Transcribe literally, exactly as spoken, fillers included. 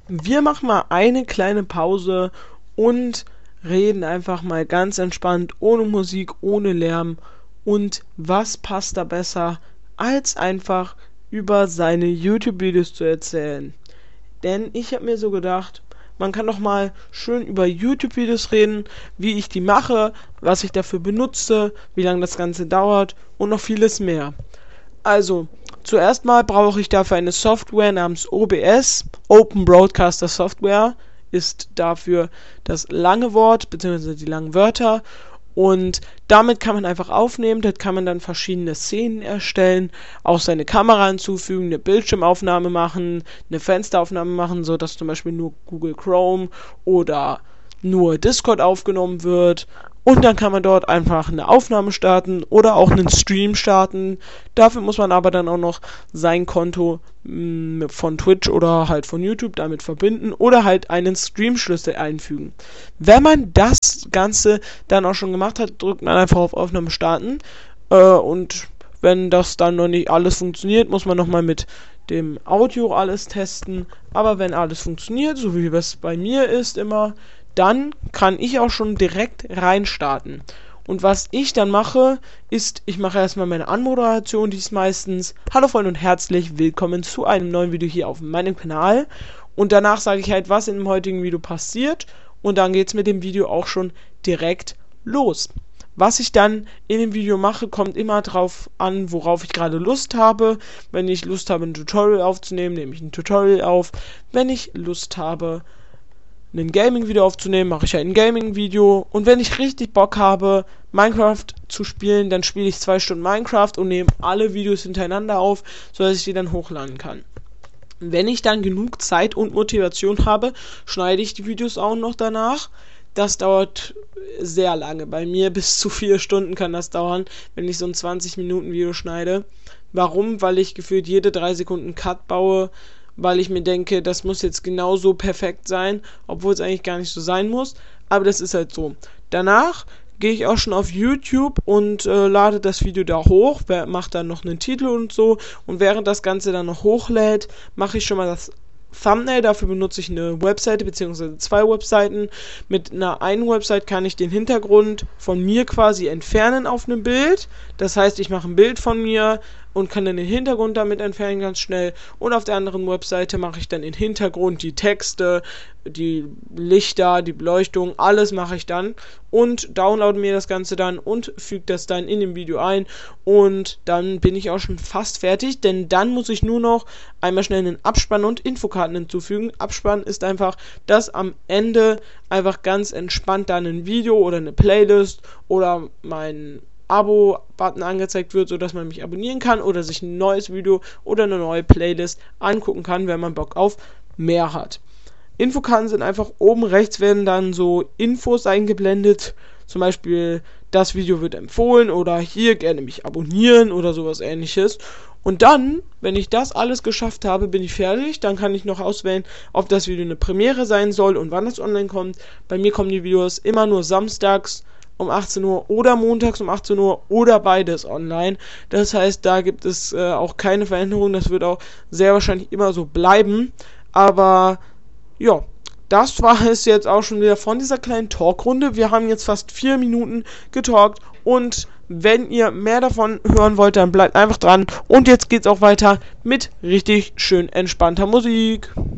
Wir machen mal eine kleine Pause und reden einfach mal ganz entspannt, ohne Musik, ohne Lärm. Und was passt da besser, als einfach über seine YouTube-Videos zu erzählen? Denn ich habe mir so gedacht, man kann doch mal schön über YouTube-Videos reden, wie ich die mache, was ich dafür benutze, wie lange das Ganze dauert und noch vieles mehr. Also, zuerst mal brauche ich dafür eine Software namens O B S. Open Broadcaster Software ist dafür das lange Wort, beziehungsweise die langen Wörter. Und damit kann man einfach aufnehmen, dort kann man dann verschiedene Szenen erstellen, auch seine Kamera hinzufügen, eine Bildschirmaufnahme machen, eine Fensteraufnahme machen, so dass zum Beispiel nur Google Chrome oder nur Discord aufgenommen wird. Und dann kann man dort einfach eine Aufnahme starten oder auch einen Stream starten. Dafür muss man aber dann auch noch sein Konto mh, von Twitch oder halt von YouTube damit verbinden oder halt einen Stream-Schlüssel einfügen. Wenn man das Ganze dann auch schon gemacht hat, drückt man einfach auf Aufnahme starten. Äh, und wenn das dann noch nicht alles funktioniert, muss man nochmal mit dem Audio alles testen. Aber wenn alles funktioniert, so wie es bei mir ist immer, dann kann ich auch schon direkt reinstarten. Und was ich dann mache, ist, ich mache erstmal meine Anmoderation, die ist meistens: Hallo Freunde und herzlich willkommen zu einem neuen Video hier auf meinem Kanal. Und danach sage ich halt, was in dem heutigen Video passiert. Und dann geht es mit dem Video auch schon direkt los. Was ich dann in dem Video mache, kommt immer drauf an, worauf ich gerade Lust habe. Wenn ich Lust habe, ein Tutorial aufzunehmen, nehme ich ein Tutorial auf. Wenn ich Lust habe, ein Gaming-Video aufzunehmen, mache ich ein Gaming-Video. Und wenn ich richtig Bock habe, Minecraft zu spielen, dann spiele ich zwei Stunden Minecraft und nehme alle Videos hintereinander auf, sodass ich die dann hochladen kann. Wenn ich dann genug Zeit und Motivation habe, schneide ich die Videos auch noch danach. Das dauert sehr lange. Bei mir bis zu vier Stunden kann das dauern, wenn ich so ein zwanzig Minuten Video schneide. Warum? Weil ich gefühlt jede drei Sekunden Cut baue, weil ich mir denke, das muss jetzt genauso perfekt sein, obwohl es eigentlich gar nicht so sein muss. Aber das ist halt so. Danach gehe ich auch schon auf YouTube und äh, lade das Video da hoch, mache dann noch einen Titel und so. Und während das Ganze dann noch hochlädt, mache ich schon mal das Thumbnail. Dafür benutze ich eine Webseite bzw. zwei Webseiten. Mit einer einen Website kann ich den Hintergrund von mir quasi entfernen auf einem Bild. Das heißt, ich mache ein Bild von mir und kann dann den Hintergrund damit entfernen ganz schnell. Und auf der anderen Webseite mache ich dann den Hintergrund, die Texte, die Lichter, die Beleuchtung, alles mache ich dann und downloade mir das Ganze dann und füge das dann in dem Video ein und dann bin ich auch schon fast fertig, denn dann muss ich nur noch einmal schnell einen Abspann und Infokarten hinzufügen. Abspann ist einfach, dass am Ende einfach ganz entspannt dann ein Video oder eine Playlist oder mein Abo-Button angezeigt wird, sodass man mich abonnieren kann oder sich ein neues Video oder eine neue Playlist angucken kann, wenn man Bock auf mehr hat. Infokarten sind einfach, oben rechts werden dann so Infos eingeblendet, zum Beispiel das Video wird empfohlen oder hier gerne mich abonnieren oder sowas ähnliches. Und dann, wenn ich das alles geschafft habe, bin ich fertig. Dann kann ich noch auswählen, ob das Video eine Premiere sein soll und wann das online kommt. Bei mir kommen die Videos immer nur samstags um achtzehn Uhr oder montags um achtzehn Uhr oder beides online. Das heißt, da gibt es äh, auch keine Veränderung. Das wird auch sehr wahrscheinlich immer so bleiben. Aber ja, das war es jetzt auch schon wieder von dieser kleinen Talkrunde. Wir haben jetzt fast vier Minuten getalkt und wenn ihr mehr davon hören wollt, dann bleibt einfach dran. Und jetzt geht's auch weiter mit richtig schön entspannter Musik.